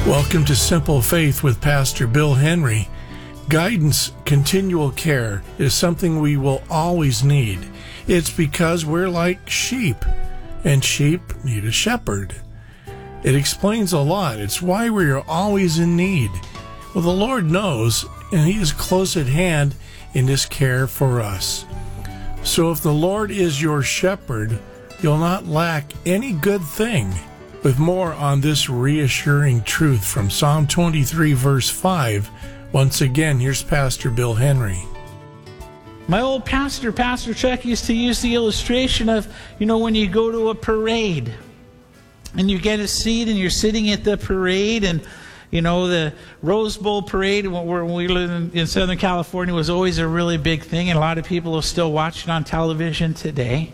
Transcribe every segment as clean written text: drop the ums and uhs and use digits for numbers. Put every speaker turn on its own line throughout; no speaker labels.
Welcome to Simple Faith with Pastor Bill Henry. Guidance, continual care is something we will always need. It's because we're like sheep, and sheep need a shepherd. It explains a lot. It's why we are always in need. Well, the Lord knows, and He is close at hand in His care for us. So if the Lord is your shepherd, you'll not lack any good thing. With more on this reassuring truth from Psalm 23, verse 5, once again, here's Pastor Bill Henry.
My old pastor, Pastor Chuck, used to use the illustration of, when you go to a parade and you get a seat and you're sitting at the parade, and, the Rose Bowl parade when we lived in Southern California was always a really big thing, and a lot of people will still watch it on television today.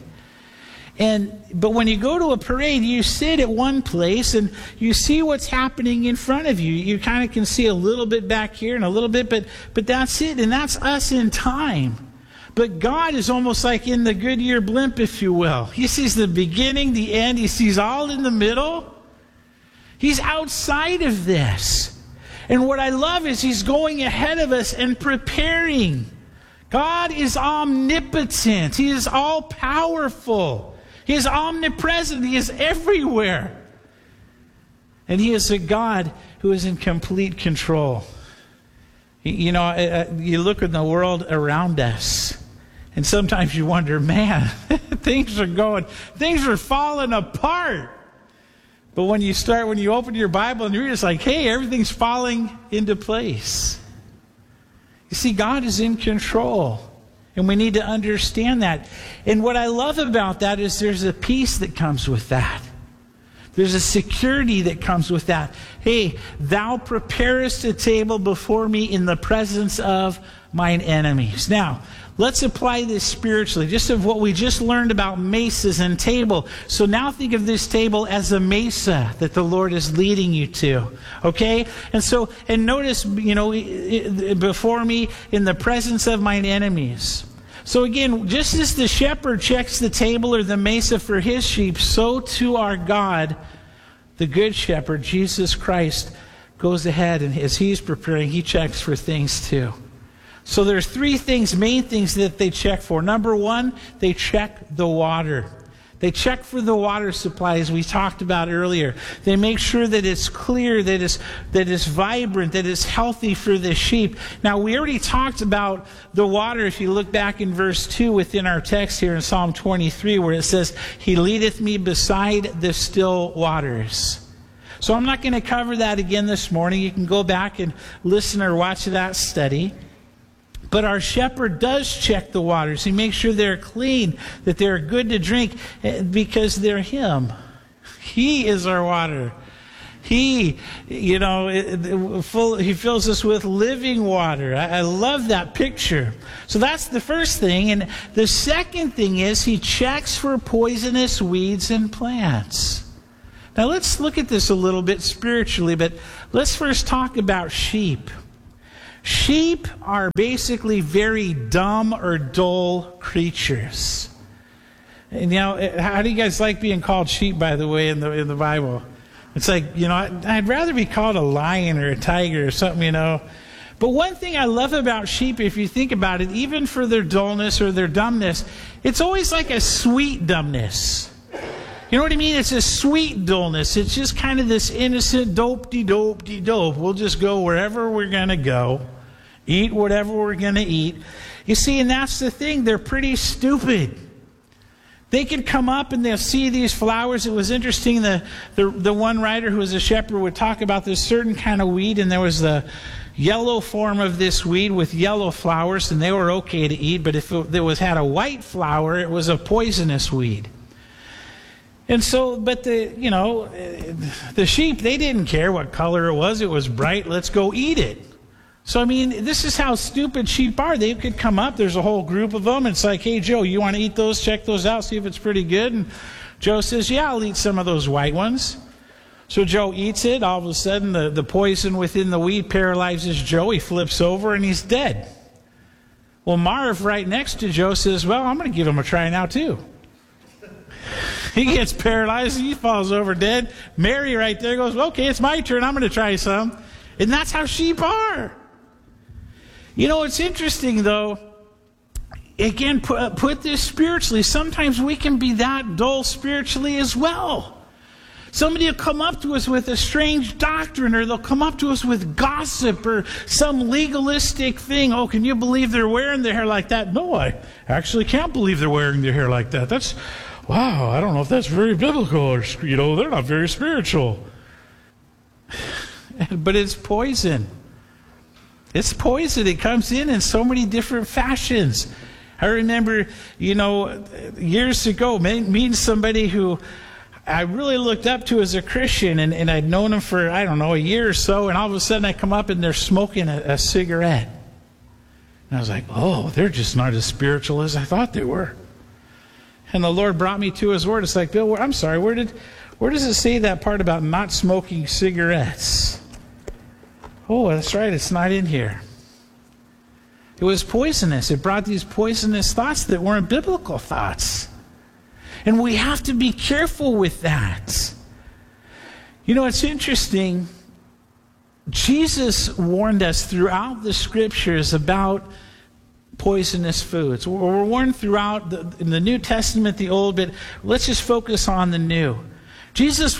But when you go to a parade, you sit at one place and you see what's happening in front of you. You kind of can see a little bit back here and a little bit, but that's it, and that's us in time. But God is almost like in the Goodyear blimp, if you will. He sees the beginning, the end. He sees all in the middle. He's outside of this. And what I love is He's going ahead of us and preparing. God is omnipotent. He is all-powerful. He is omnipresent. He is everywhere. And He is a God who is in complete control. You look at the world around us, and sometimes you wonder, man, things are falling apart. But when you open your Bible and you're just like, hey, everything's falling into place. You see, God is in control. And we need to understand that. And what I love about that is there's a peace that comes with that. There's a security that comes with that. Hey, thou preparest a table before me in the presence of mine enemies. Now, let's apply this spiritually, just of what we just learned about mesas and table. So now think of this table as a mesa that the Lord is leading you to. Okay? And notice, before me in the presence of mine enemies. So again, just as the shepherd checks the table or the mesa for his sheep, so too our God, the good shepherd, Jesus Christ, goes ahead, and as He's preparing, He checks for things too. So there's three main things that they check for. Number one, they check the water. They check for the water supply, as we talked about earlier. They make sure that it's clear, that it's vibrant, that it's healthy for the sheep. Now, we already talked about the water, if you look back in verse 2 within our text here in Psalm 23, where it says, He leadeth me beside the still waters. So I'm not going to cover that again this morning. You can go back and listen or watch that study. But our shepherd does check the waters. He makes sure they're clean, that they're good to drink, because they're Him. He is our water. He fills us with living water. I love that picture. So that's the first thing. And the second thing is He checks for poisonous weeds and plants. Now let's look at this a little bit spiritually, but let's first talk about sheep. Sheep are basically very dumb or dull creatures. And how do you guys like being called sheep, by the way, in the Bible? It's like, I'd rather be called a lion or a tiger or something, But one thing I love about sheep, if you think about it, even for their dullness or their dumbness, it's always like a sweet dumbness. You know what I mean? It's a sweet dullness. It's just kind of this innocent dope-de-dope-de-dope. We'll just go wherever we're going to go. Eat whatever we're going to eat. You see, and that's the thing. They're pretty stupid. They could come up and they'll see these flowers. It was interesting. The one writer who was a shepherd would talk about this certain kind of weed, and there was the yellow form of this weed with yellow flowers, and they were okay to eat. But if it had a white flower, it was a poisonous weed. And so, but the sheep, they didn't care what color it was. It was bright. Let's go eat it. So, this is how stupid sheep are. They could come up. There's a whole group of them. It's like, hey, Joe, you want to eat those? Check those out. See if it's pretty good. And Joe says, yeah, I'll eat some of those white ones. So Joe eats it. All of a sudden, the poison within the weed paralyzes Joe. He flips over and he's dead. Well, Marv, right next to Joe, says, well, I'm going to give him a try now, too. He gets paralyzed. He falls over dead. Mary right there goes, okay, it's my turn. I'm going to try some. And that's how sheep are. You know, it's interesting, though. Again, put this spiritually. Sometimes we can be that dull spiritually as well. Somebody will come up to us with a strange doctrine, or they'll come up to us with gossip or some legalistic thing. Oh, can you believe they're wearing their hair like that? No, I actually can't believe they're wearing their hair like that. Wow, I don't know if that's very biblical, or, they're not very spiritual. But it's poison. It's poison. It comes in so many different fashions. I remember, years ago, meeting somebody who I really looked up to as a Christian, and I'd known him for, a year or so, and all of a sudden I come up and they're smoking a cigarette. And I was like, oh, they're just not as spiritual as I thought they were. And the Lord brought me to His Word. It's like, Bill, I'm sorry, where does it say that part about not smoking cigarettes? Oh, that's right, it's not in here. It was poisonous. It brought these poisonous thoughts that weren't biblical thoughts. And we have to be careful with that. It's interesting. Jesus warned us throughout the Scriptures about poisonous foods. We're warned throughout in the New Testament, the Old, but let's just focus on the New. Jesus,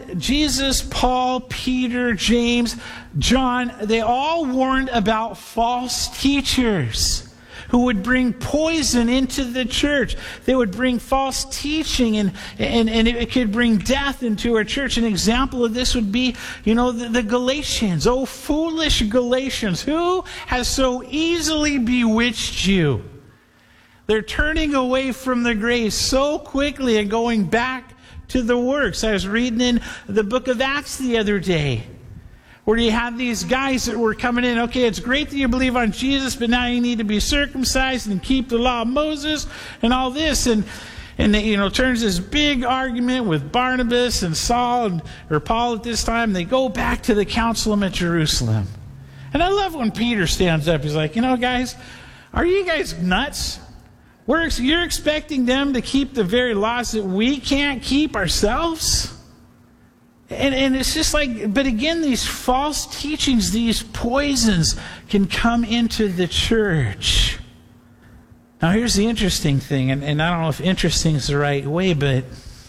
Paul, Peter, James, John, they all warned about false teachers who would bring poison into the church. They would bring false teaching, and it could bring death into a church. An example of this would be, the Galatians. Oh, foolish Galatians, who has so easily bewitched you? They're turning away from the grace so quickly and going back to the works. I was reading in the book of Acts the other day, where you had these guys that were coming in. Okay, it's great that you believe on Jesus, but now you need to be circumcised and keep the law of Moses and all this. And turns this big argument with Barnabas and Saul, or Paul at this time. They go back to the council at Jerusalem. And I love when Peter stands up. He's like, guys, are you guys nuts? You're expecting them to keep the very laws that we can't keep ourselves? And it's just like, but again, these false teachings, these poisons can come into the church. Now, here's the interesting thing, and I don't know if interesting is the right way, but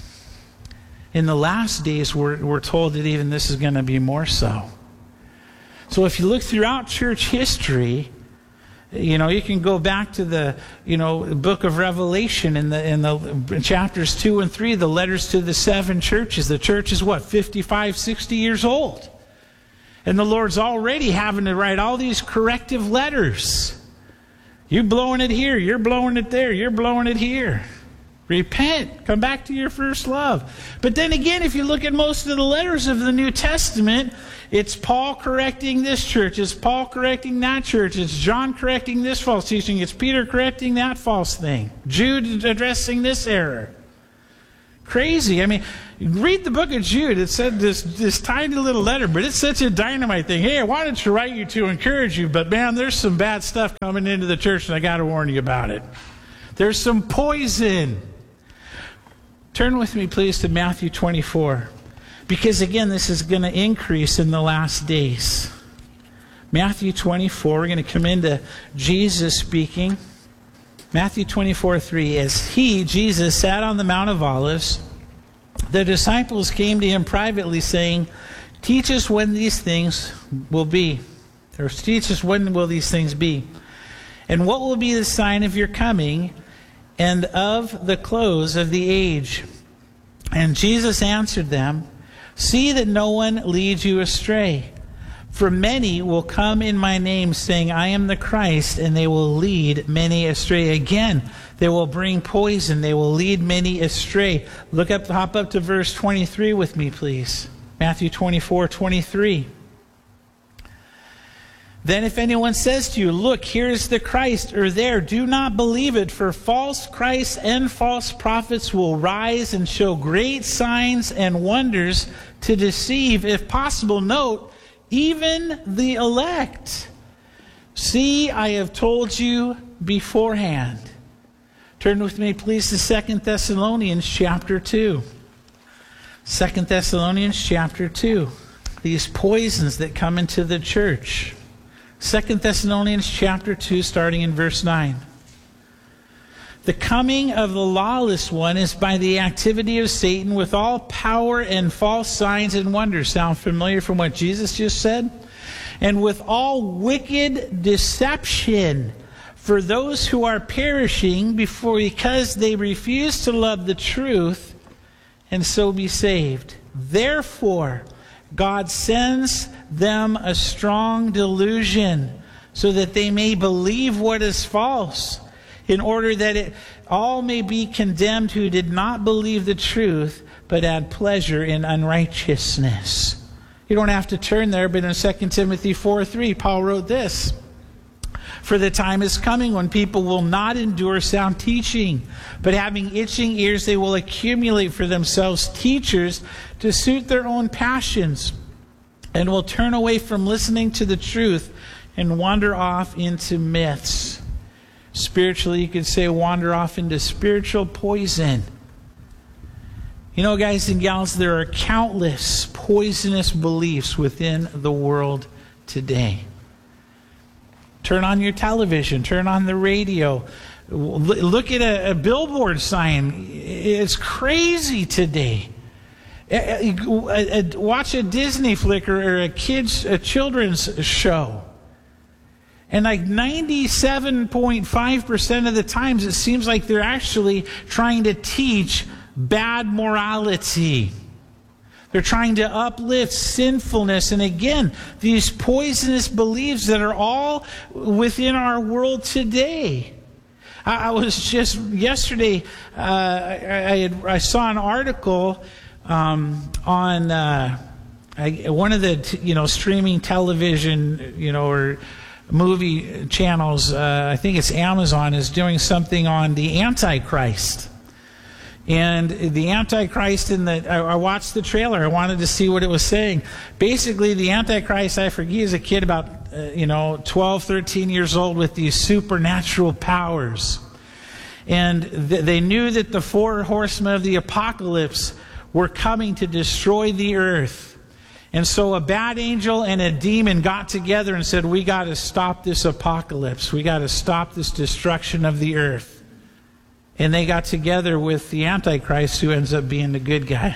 in the last days, we're told that even this is going to be more so. So if you look throughout church history, you can go back to the, book of Revelation in the chapters 2 and 3, the letters to the 7 churches. The church is 55, 60 years old. And the Lord's already having to write all these corrective letters. You're blowing it here, you're blowing it there, you're blowing it here. Repent. Come back to your first love. But then again, if you look at most of the letters of the New Testament, it's Paul correcting this church. It's Paul correcting that church. It's John correcting this false teaching. It's Peter correcting that false thing. Jude addressing this error. Crazy. I mean, read the book of Jude. It said this tiny little letter, but it's such a dynamite thing. Hey, I wanted to write you to encourage you, but man, there's some bad stuff coming into the church, and I got to warn you about it. There's some poison. Turn with me, please, to Matthew 24. Because, again, this is going to increase in the last days. Matthew 24, we're going to come into Jesus speaking. Matthew 24:3. As he, Jesus, sat on the Mount of Olives, the disciples came to him privately, saying, teach us when these things will be. Or teach us when will these things be. And what will be the sign of your coming and of the close of the age? And Jesus answered them, see that no one leads you astray. For many will come in my name, saying, I am the Christ, and they will lead many astray. Again, they will bring poison. They will lead many astray. Hop up to verse 23 with me, please. Matthew 24:23. Then if anyone says to you, look, here is the Christ, or there, do not believe it, for false Christs and false prophets will rise and show great signs and wonders to deceive, if possible, note, even the elect. See, I have told you beforehand. Turn with me, please, to 2 Thessalonians chapter 2. 2 Thessalonians chapter 2. These poisons that come into the church. 2 Thessalonians chapter 2, starting in verse 9. The coming of the lawless one is by the activity of Satan with all power and false signs and wonders. Sound familiar from what Jesus just said? And with all wicked deception for those who are perishing because they refuse to love the truth and so be saved. Therefore, God sends them a strong delusion so that they may believe what is false, in order that all may be condemned who did not believe the truth, but had pleasure in unrighteousness. You don't have to turn there, but in 2 Timothy 4:3, Paul wrote this: For the time is coming when people will not endure sound teaching, but having itching ears, they will accumulate for themselves teachers to suit their own passions, and will turn away from listening to the truth and wander off into myths. Spiritually, you could say wander off into spiritual poison. You know, guys and gals, there are countless poisonous beliefs within the world today. Turn on your television, turn on the radio, look at a billboard sign. It's crazy today. Watch a Disney flick or a children's show. And like 97.5% of the times, it seems like they're actually trying to teach bad morality. They're trying to uplift sinfulness. And again, these poisonous beliefs that are all within our world today. I was just yesterday, I saw an article on one of the streaming television, or movie channels. I think it's Amazon, is doing something on the Antichrist. And the Antichrist, I watched the trailer. I wanted to see what it was saying. Basically, the Antichrist, I forget, is a kid about 12, 13 years old with these supernatural powers. And they knew that the 4 horsemen of the apocalypse were coming to destroy the earth. And so a bad angel and a demon got together and said, we got to stop this apocalypse. We got to stop this destruction of the earth. And they got together with the Antichrist, who ends up being the good guy.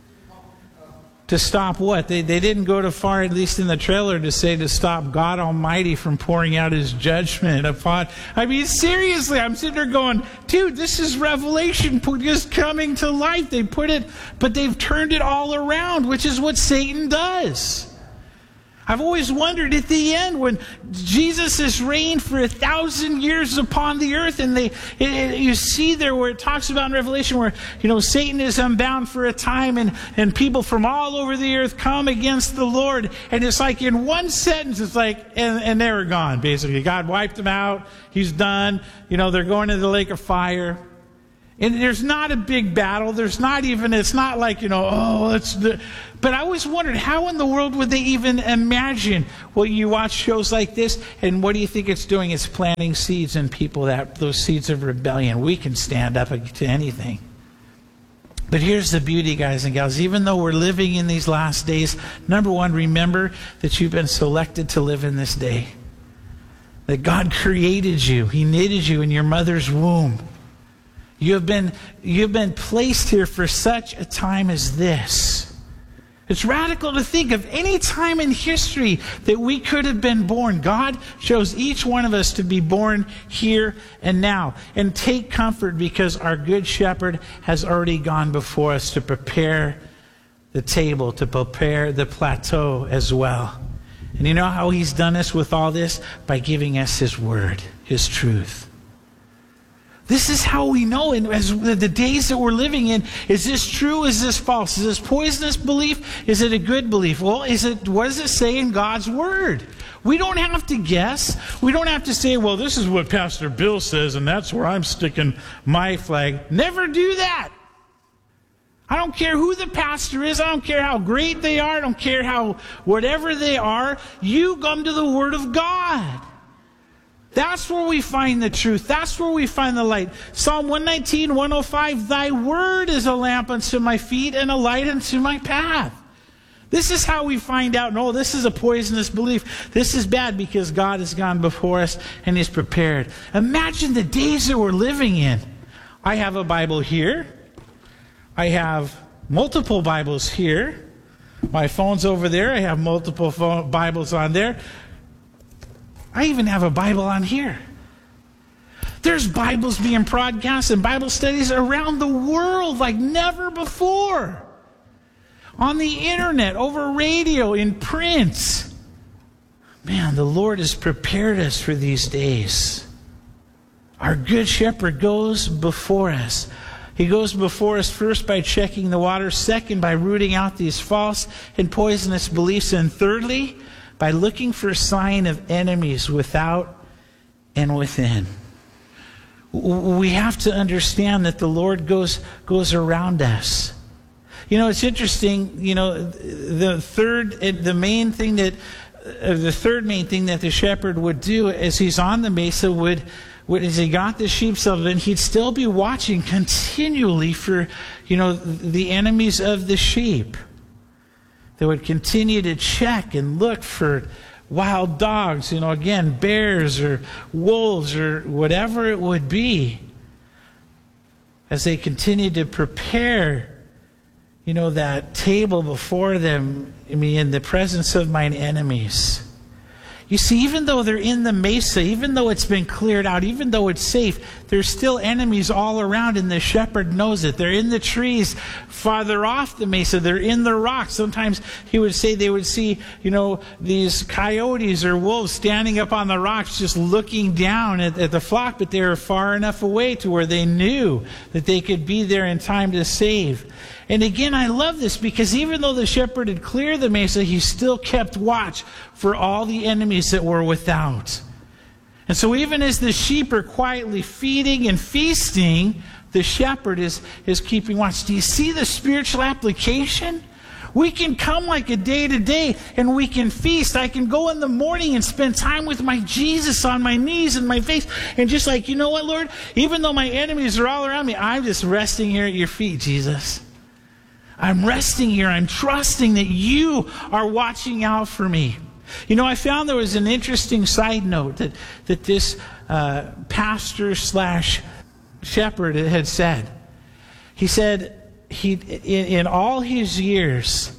To stop what? They didn't go too far, at least in the trailer, to say to stop God Almighty from pouring out His judgment upon. I mean, seriously, I'm sitting there going, dude, this is Revelation just coming to life. They put it, but they've turned it all around, which is what Satan does. I've always wondered at the end, when Jesus has reigned for 1,000 years upon the earth, and you see there where it talks about in Revelation where, Satan is unbound for a time, and people from all over the earth come against the Lord. And it's like in one sentence, it's like, and they were gone, basically. God wiped them out. He's done. They're going to the lake of fire. And there's not a big battle. It's not like, but I always wondered, how in the world would they even imagine? Well, you watch shows like this, and what do you think it's doing? It's planting seeds in people, those seeds of rebellion. We can stand up to anything. But here's the beauty, guys and gals. Even though we're living in these last days, number one, remember that you've been selected to live in this day. That God created you. He knitted you in your mother's womb. You've been placed here for such a time as this. It's radical to think of any time in history that we could have been born. God chose each one of us to be born here and now. And take comfort, because our good shepherd has already gone before us to prepare the table, to prepare the plateau as well. And you know how He's done us with all this? By giving us His word, His truth. This is how we know, and as the days that we're living in, is this true? Is this false? Is this poisonous belief? Is it a good belief? Well, what does it say in God's Word? We don't have to guess. We don't have to say, well, this is what Pastor Bill says, and that's where I'm sticking my flag. Never do that. I don't care who the pastor is. I don't care how great they are. I don't care whatever they are. You come to the Word of God. That's where we find the truth. That's where we find the light. Psalm 119, 105, thy word is a lamp unto my feet and a light unto my path. This is how we find out, no, this is a poisonous belief. This is bad because God has gone before us and He's prepared. Imagine the days that we're living in. I have a Bible here. I have multiple Bibles here. My phone's over there. I have multiple Bibles on there. I even have a Bible on here. There's Bibles being broadcast and Bible studies around the world like never before. On the internet, over radio, in print. Man, the Lord has prepared us for these days. Our good shepherd goes before us. He goes before us first by checking the water, second by rooting out these false and poisonous beliefs, and thirdly, by looking for a sign of enemies without and within. We have to understand that the Lord goes around us. You know, it's interesting, you know, the third main thing that the shepherd would do as he's on the mesa as he got the sheep settlement, he'd still be watching continually for, you know, the enemies of the sheep. They would continue to check and look for wild dogs, you know, again, bears or wolves or whatever it would be, as they continued to prepare, you know, that table before them, in the presence of mine enemies. You see, even though they're in the mesa, even though it's been cleared out, even though it's safe, there's still enemies all around, and the shepherd knows it. They're in the trees farther off the mesa. They're in the rocks. Sometimes he would say they would see, you know, these coyotes or wolves standing up on the rocks just looking down at the flock, but they were far enough away to where they knew that they could be there in time to save. And again, I love this because even though the shepherd had cleared the mesa, he still kept watch for all the enemies that were without. And so even as the sheep are quietly feeding and feasting, the shepherd is keeping watch. Do you see the spiritual application? We can come like a day to day and we can feast. I can go in the morning and spend time with my Jesus on my knees and my face. And just like, you know what, Lord? Even though my enemies are all around me, I'm just resting here at your feet, Jesus. I'm resting here. I'm trusting that you are watching out for me. You know, I found there was an interesting side note that this pastor / shepherd had said. He said in all his years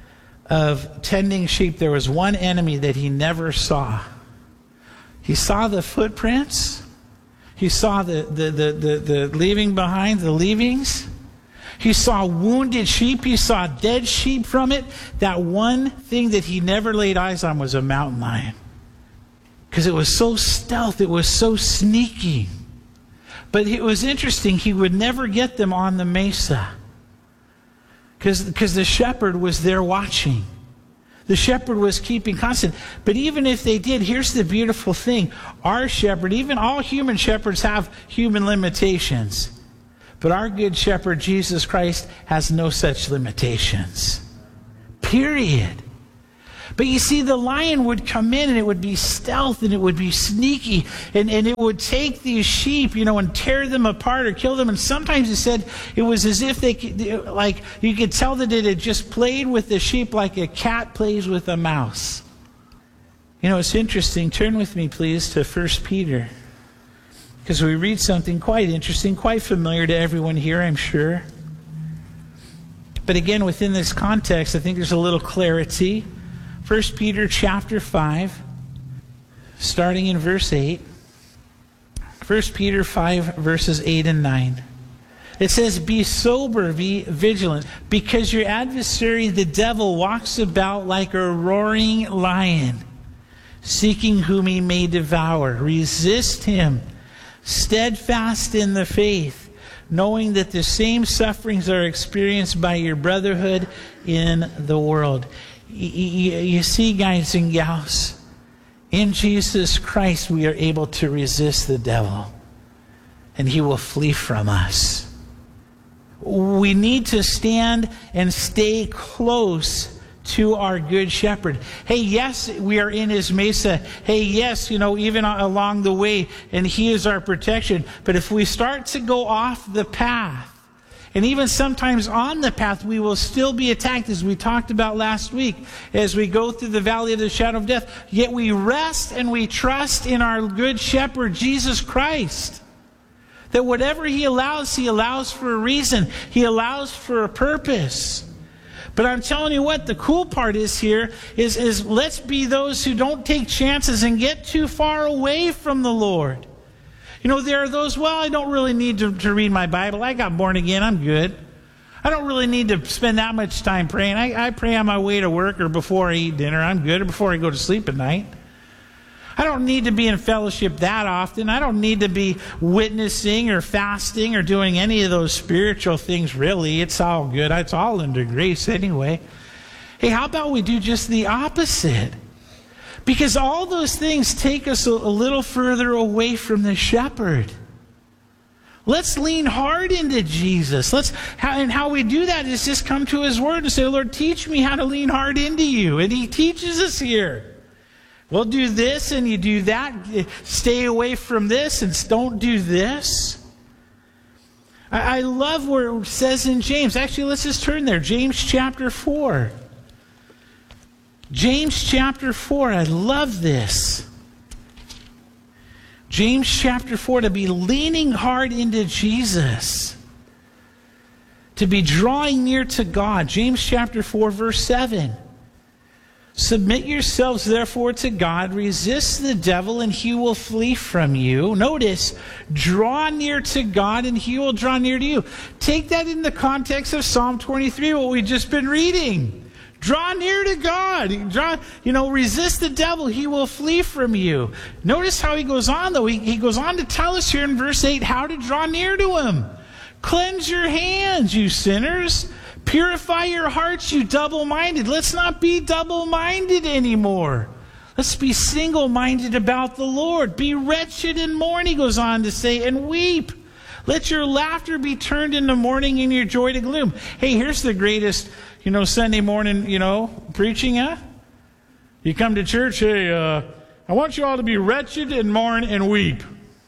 of tending sheep, there was one enemy that he never saw. He saw the footprints. He saw the leaving behind, the leavings. He saw wounded sheep. He saw dead sheep from it. That one thing that he never laid eyes on was a mountain lion. Because it was so stealth. It was so sneaky. But it was interesting. He would never get them on the mesa. Because the shepherd was there watching. The shepherd was keeping constant. But even if they did, here's the beautiful thing. Our shepherd, even all human shepherds have human limitations. But our good shepherd, Jesus Christ, has no such limitations. Period. But you see, the lion would come in and it would be stealth and it would be sneaky. And it would take these sheep, you know, and tear them apart or kill them. And sometimes it said it was as if they could, like, you could tell that it had just played with the sheep like a cat plays with a mouse. You know, it's interesting. Turn with me, please, to 1 Peter. Because we read something quite interesting, quite familiar to everyone here, I'm sure. But again, within this context, I think there's a little clarity. 1 Peter chapter 5, starting in verse 8. 1 Peter 5, verses 8 and 9. It says, be sober, be vigilant, because your adversary, the devil, walks about like a roaring lion, seeking whom he may devour. Resist him, steadfast in the faith, knowing that the same sufferings are experienced by your brotherhood in the world. You see, guys and gals, in Jesus Christ we are able to resist the devil, and he will flee from us. We need to stand and stay close to our good shepherd. Hey, yes, we are in his mesa. Hey, yes, even along the way, and he is our protection. But if we start to go off the path, and even sometimes on the path, we will still be attacked, as we talked about last week, as we go through the valley of the shadow of death. Yet we rest and we trust in our good shepherd, Jesus Christ. That whatever he allows for a reason. He allows for a purpose. But I'm telling you what, the cool part is here is let's be those who don't take chances and get too far away from the Lord. There are those, I don't really need to read my Bible. I got born again. I'm good. I don't really need to spend that much time praying. I pray on my way to work or before I eat dinner. I'm good. Or before I go to sleep at night. I don't need to be in fellowship that often. I don't need to be witnessing or fasting or doing any of those spiritual things, really. It's all good. It's all under grace anyway. Hey, how about we do just the opposite? Because all those things take us a little further away from the shepherd. Let's lean hard into Jesus. And how we do that is just come to his word and say, Lord, teach me how to lean hard into you. And he teaches us here. We'll do this and you do that. Stay away from this and don't do this. I love where it says in James. Actually, let's just turn there. James chapter 4. James chapter 4, I love this. James chapter 4, to be leaning hard into Jesus. To be drawing near to God. James chapter 4, verse 7. Submit yourselves therefore to God, resist the devil, and he will flee from you. Notice, draw near to God, and he will draw near to you. Take that in the context of Psalm 23, what we've just been reading. Draw near to God. Resist the devil. He will flee from you. Notice how he goes on, though. He goes on to tell us here in verse 8 how to draw near to him. Cleanse your hands, you sinners. Purify your hearts, you double-minded. Let's not be double-minded anymore. Let's be single-minded about the Lord. Be wretched and mourn, he goes on to say, and weep. Let your laughter be turned into mourning and your joy to gloom. Hey, here's the greatest, Sunday morning, preaching, huh? You come to church, hey, I want you all to be wretched and mourn and weep.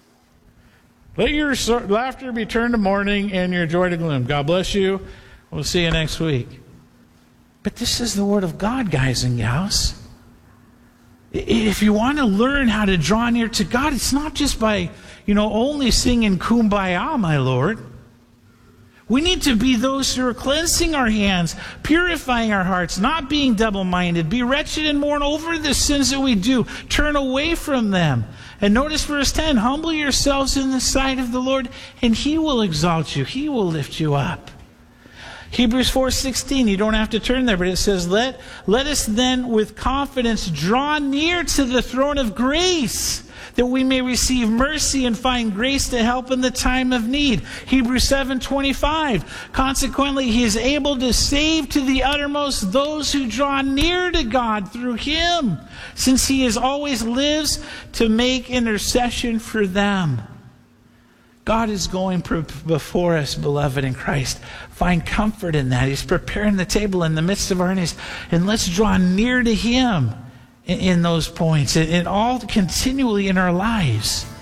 Let your laughter be turned to mourning and your joy to gloom. God bless you. We'll see you next week. But this is the Word of God, guys and gals. If you want to learn how to draw near to God, it's not just by, only singing Kumbaya, my Lord. We need to be those who are cleansing our hands, purifying our hearts, not being double-minded. Be wretched and mourn over the sins that we do. Turn away from them. And notice verse 10, humble yourselves in the sight of the Lord, and he will exalt you. He will lift you up. Hebrews 4:16, you don't have to turn there, but it says, let us then with confidence draw near to the throne of grace, that we may receive mercy and find grace to help in the time of need. Hebrews 7:25, consequently he is able to save to the uttermost those who draw near to God through him, since he always lives to make intercession for them. God is going before us, beloved in Christ. Find comfort in that. He's preparing the table in the midst of our enemies. And let's draw near to him in those points and all continually in our lives.